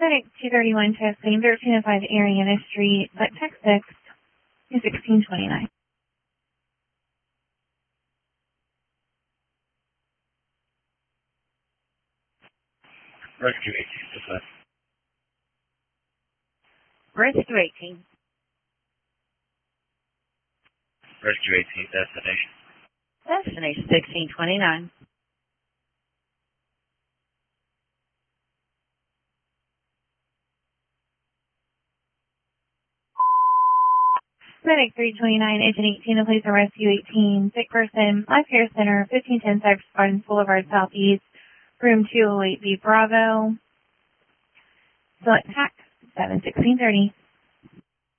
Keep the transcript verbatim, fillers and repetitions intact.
Medic two thirty-one testing, thirteen oh five Ariana Street, but Tech six is sixteen twenty-nine. Rescue eighteen, this is Rescue eighteen. Rescue eighteen, destination. Destination sixteen twenty-nine. Medic three twenty-nine, Agent eighteen, to place a Rescue eighteen, sick person, Life Care Center, fifteen ten Cypress Gardens Boulevard Southeast, room two oh eight B Bravo. Select T A C seven sixteen thirty.